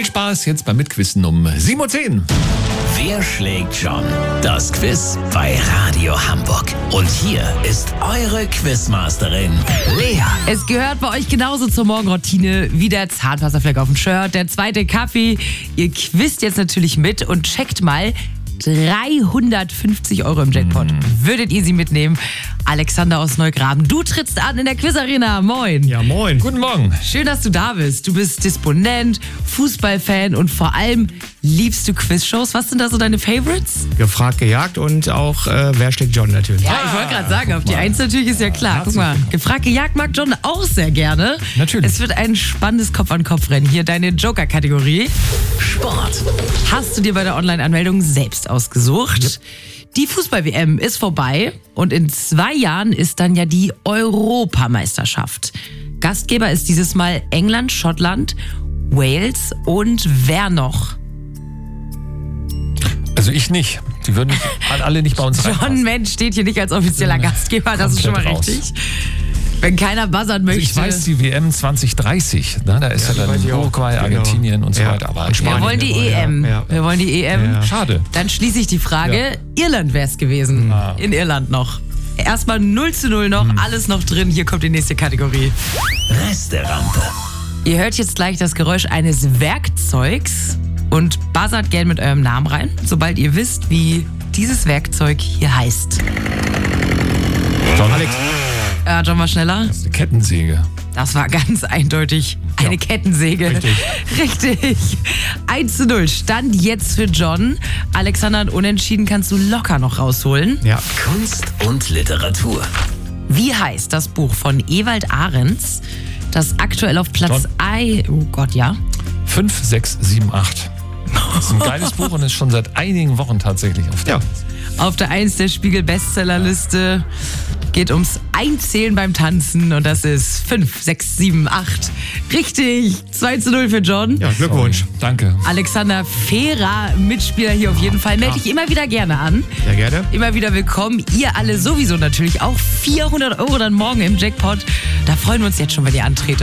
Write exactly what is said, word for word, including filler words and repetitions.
Spaß jetzt beim Mitquissen um sieben Uhr zehn. Wer schlägt John? Das Quiz bei Radio Hamburg. Und hier ist eure Quizmasterin, Lea. Es gehört bei euch genauso zur Morgenroutine wie der Zahnpastafleck auf dem Shirt, der zweite Kaffee. Ihr quizt jetzt natürlich mit und checkt mal dreihundertfünfzig Euro im Jackpot. Mm. Würdet ihr sie mitnehmen? Alexander aus Neugraben, du trittst an in der Quizarena. Moin. Ja, moin. Guten Morgen. Schön, dass du da bist. Du bist Disponent, Fußballfan und vor allem liebst du Quizshows. Was sind da so deine Favorites? Gefragt, gejagt und auch äh, Wer schlägt John natürlich. Ja, ich wollte gerade sagen, auf die Eins natürlich ist ja klar. Guck mal, gefragt, gejagt mag John auch sehr gerne. Natürlich. Es wird ein spannendes Kopf-an-Kopf-Rennen. Hier deine Joker-Kategorie. Sport. Hast du dir bei der Online-Anmeldung selbst ausgesucht? Yep. Die Fußball-W M ist vorbei und in zwei Jahren ist dann ja die Europameisterschaft. Gastgeber ist dieses Mal England, Schottland, Wales und wer noch? Also ich nicht. Die würden alle nicht bei uns rein. John Mensch steht hier nicht als offizieller Gastgeber, das ist schon mal raus. richtig. Wenn keiner buzzern möchte. Also ich weiß, die W M zwanzig dreißig, ne? Da ist ja, ja dann Uruguay, Argentinien genau. und so ja. weiter. Aber wir wollen die E M. Ja. Wir wollen die E M. Ja. Schade. Dann schließe ich die Frage. Ja. Irland wäre es gewesen. Ah. In Irland noch. Erstmal null zu null noch, hm. alles noch drin. Hier kommt die nächste Kategorie. Resterampe. Ihr hört jetzt gleich das Geräusch eines Werkzeugs und buzzert gern mit eurem Namen rein, sobald ihr wisst, wie dieses Werkzeug hier heißt. John Alex. Ja, John war schneller. Das ist eine Kettensäge. Das war ganz eindeutig eine ja. Kettensäge. Richtig. Richtig. eins zu null. Stand jetzt für John. Alexander, ein Unentschieden kannst du locker noch rausholen. Ja. Kunst und Literatur. Wie heißt das Buch von Ewald Ahrens, das aktuell auf Platz eins... Oh Gott, ja? fünf, sechs, sieben, acht. Das ist ein geiles Buch und ist schon seit einigen Wochen tatsächlich auf der ja. Auf der eins der Spiegel-Bestsellerliste. Geht ums Einzählen beim Tanzen und das ist fünf, sechs, sieben, acht. Richtig, zwei zu null für John. Ja, Glückwunsch. Sorry. Danke. Alexander, fairer Mitspieler hier auf jeden Fall. Melde dich immer wieder gerne an. Sehr gerne. Immer wieder willkommen. Ihr alle sowieso natürlich auch. vierhundert Euro dann morgen im Jackpot. Da freuen wir uns jetzt schon, wenn ihr antretet.